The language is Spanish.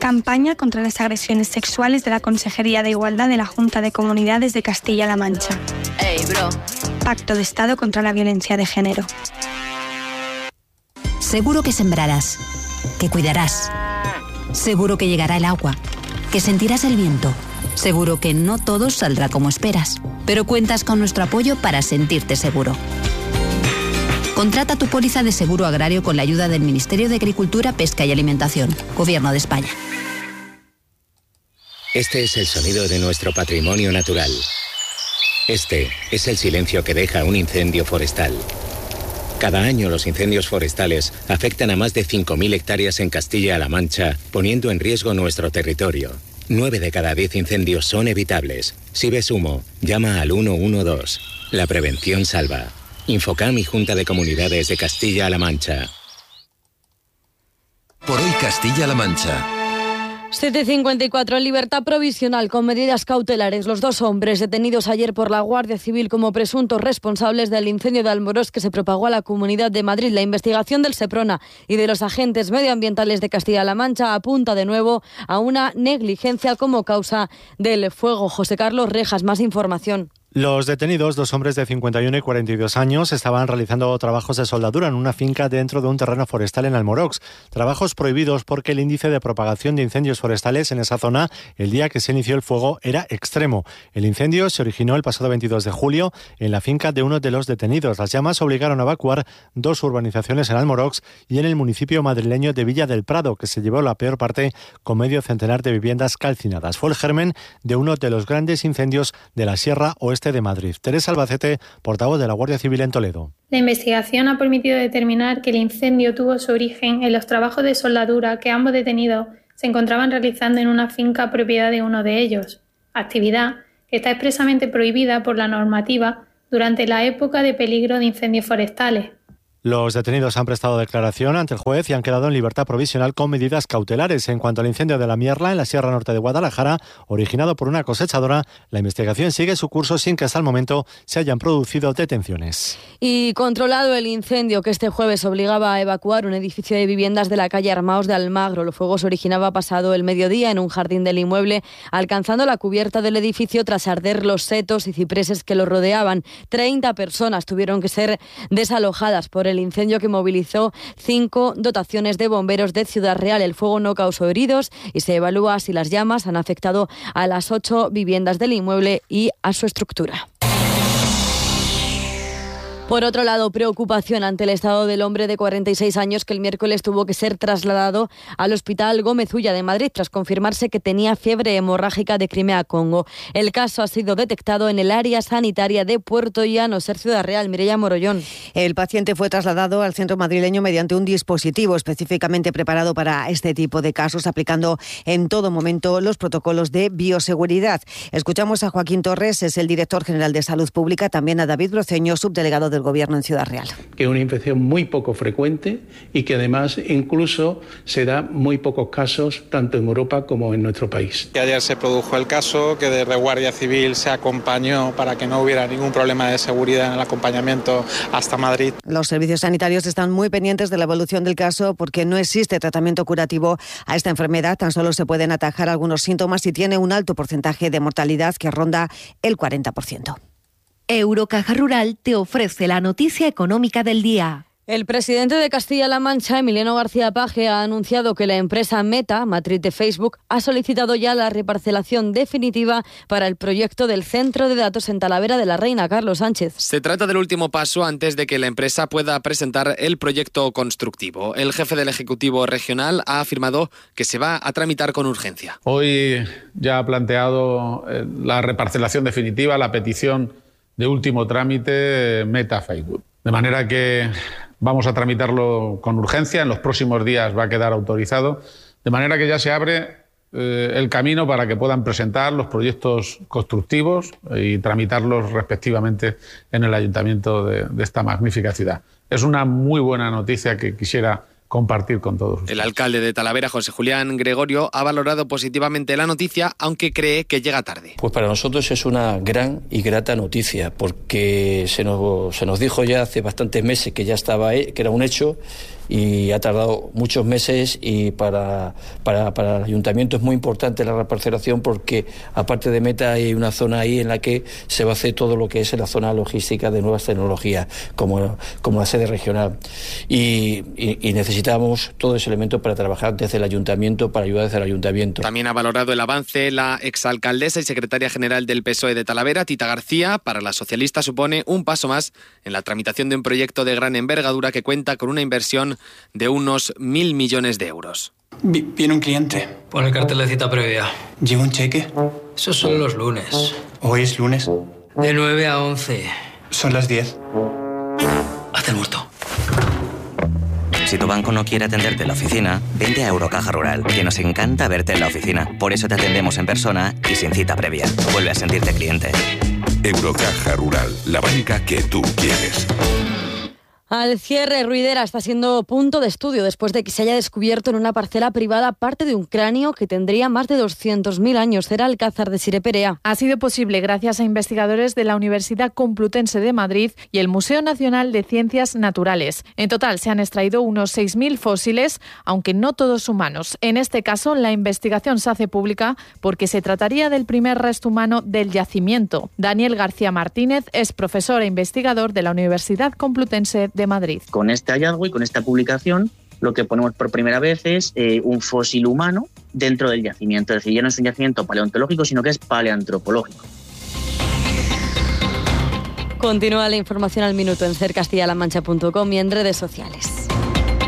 Campaña contra las agresiones sexuales de la Consejería de Igualdad de la Junta de Comunidades de Castilla-La Mancha. Ey, bro. Pacto de Estado contra la violencia de género. Seguro que sembrarás, que cuidarás. Seguro que llegará el agua, que sentirás el viento. Seguro que no todo saldrá como esperas, pero cuentas con nuestro apoyo para sentirte seguro. Contrata tu póliza de seguro agrario con la ayuda del Ministerio de Agricultura, Pesca y Alimentación, Gobierno de España. Este es el sonido de nuestro patrimonio natural. Este es el silencio que deja un incendio forestal. Cada año los incendios forestales afectan a más de 5.000 hectáreas en Castilla-La Mancha, poniendo en riesgo nuestro territorio. 9 de cada 10 incendios son evitables. Si ves humo, llama al 112. La prevención salva. Infocam y Junta de Comunidades de Castilla-La Mancha. Por hoy Castilla-La Mancha. 7:54 en libertad provisional con medidas cautelares. Los 2 hombres detenidos ayer por la Guardia Civil como presuntos responsables del incendio de Almorós que se propagó a la Comunidad de Madrid. La investigación del Seprona y de los agentes medioambientales de Castilla-La Mancha apunta de nuevo a una negligencia como causa del fuego. José Carlos Rejas, más información. Los detenidos, 2 hombres de 51 y 42 años, estaban realizando trabajos de soldadura en una finca dentro de un terreno forestal en Almorox. Trabajos prohibidos porque el índice de propagación de incendios forestales en esa zona el día que se inició el fuego era extremo. El incendio se originó el pasado 22 de julio en la finca de uno de los detenidos. Las llamas obligaron a evacuar 2 urbanizaciones en Almorox y en el municipio madrileño de Villa del Prado, que se llevó la peor parte con medio centenar de viviendas calcinadas. Fue el germen de uno de los grandes incendios de la Sierra Oeste de Madrid. Teresa Albacete, portavoz de la Guardia Civil en Toledo. La investigación ha permitido determinar que el incendio tuvo su origen en los trabajos de soldadura que ambos detenidos se encontraban realizando en una finca propiedad de uno de ellos, actividad que está expresamente prohibida por la normativa durante la época de peligro de incendios forestales. Los detenidos han prestado declaración ante el juez y han quedado en libertad provisional con medidas cautelares. En cuanto al incendio de la Mierla en la Sierra Norte de Guadalajara, originado por una cosechadora, la investigación sigue su curso sin que hasta el momento se hayan producido detenciones. Y controlado el incendio que este jueves obligaba a evacuar un edificio de viviendas de la calle Armaos de Almagro. Los fuegos se originaba pasado el mediodía en un jardín del inmueble, alcanzando la cubierta del edificio tras arder los setos y cipreses que lo rodeaban. 30 personas tuvieron que ser desalojadas por el incendio que movilizó 5 dotaciones de bomberos de Ciudad Real. El fuego no causó heridos y se evalúa si las llamas han afectado a las 8 viviendas del inmueble y a su estructura. Por otro lado, preocupación ante el estado del hombre de 46 años que el miércoles tuvo que ser trasladado al Hospital Gómez Ulla de Madrid tras confirmarse que tenía fiebre hemorrágica de Crimea-Congo. El caso ha sido detectado en el área sanitaria de Puerto Llano, Ciudad Real. Mireia Morollón. El paciente fue trasladado al centro madrileño mediante un dispositivo específicamente preparado para este tipo de casos, aplicando en todo momento los protocolos de bioseguridad. Escuchamos a Joaquín Torres, es el director general de Salud Pública, también a David Broceño, subdelegado del Gobierno en Ciudad Real. Que es una infección muy poco frecuente y que además incluso se da muy pocos casos tanto en Europa como en nuestro país. Ayer se produjo el caso que desde Guardia Civil se acompañó para que no hubiera ningún problema de seguridad en el acompañamiento hasta Madrid. Los servicios sanitarios están muy pendientes de la evolución del caso porque no existe tratamiento curativo a esta enfermedad. Tan solo se pueden atajar algunos síntomas y tiene un alto porcentaje de mortalidad que ronda el 40%. Eurocaja Rural te ofrece la noticia económica del día. El presidente de Castilla-La Mancha, Emiliano García Paje, ha anunciado que la empresa Meta, matriz de Facebook, ha solicitado ya la reparcelación definitiva para el proyecto del centro de datos en Talavera de la Reina. Carlos Sánchez. Se trata del último paso antes de que la empresa pueda presentar el proyecto constructivo. El jefe del Ejecutivo Regional ha afirmado que se va a tramitar con urgencia. Hoy ya ha planteado la reparcelación definitiva, la petición de último trámite Meta Facebook. De manera que vamos a tramitarlo con urgencia, en los próximos días va a quedar autorizado, de manera que ya se abre el camino para que puedan presentar los proyectos constructivos y tramitarlos respectivamente en el ayuntamiento de esta magnífica ciudad. Es una muy buena noticia que quisiera compartir con todos ustedes. El alcalde de Talavera, José Julián Gregorio, ha valorado positivamente la noticia, aunque cree que llega tarde. Pues para nosotros es una gran y grata noticia, porque se nos dijo ya hace bastantes meses que ya estaba, que era un hecho, y ha tardado muchos meses, y para el ayuntamiento es muy importante la reparcelación, porque aparte de Meta hay una zona ahí en la que se va a hacer todo lo que es la zona logística de nuevas tecnologías, como la sede regional, y necesitamos todo ese elemento para trabajar desde el ayuntamiento, para ayudar desde el ayuntamiento. También ha valorado el avance la exalcaldesa y secretaria general del PSOE de Talavera, Tita García. Para la socialista supone un paso más en la tramitación de un proyecto de gran envergadura que cuenta con una inversión de unos 1.000 millones de euros. Viene un cliente. Pon el cartel de cita previa. ¿Lleva un cheque? Eso son los lunes. ¿Hoy es lunes? De 9 a 11. Son las 10. Hazte el muerto. Si tu banco no quiere atenderte en la oficina, vente a Eurocaja Rural, que nos encanta verte en la oficina. Por eso te atendemos en persona y sin cita previa. Vuelve a sentirte cliente. Eurocaja Rural, la banca que tú quieres. Al cierre, Ruidera está siendo punto de estudio después de que se haya descubierto en una parcela privada parte de un cráneo que tendría más de 200.000 años. Será Alcázar de Sireperea. Ha sido posible gracias a investigadores de la Universidad Complutense de Madrid y el Museo Nacional de Ciencias Naturales. En total se han extraído unos 6.000 fósiles, aunque no todos humanos. En este caso, la investigación se hace pública porque se trataría del primer resto humano del yacimiento. Daniel García Martínez es profesor e investigador de la Universidad Complutense de Madrid. Con este hallazgo y con esta publicación, lo que ponemos por primera vez es un fósil humano dentro del yacimiento. Es decir, ya no es un yacimiento paleontológico, sino que es paleantropológico. Continúa la información al minuto en sercastillalamancha.com y en redes sociales.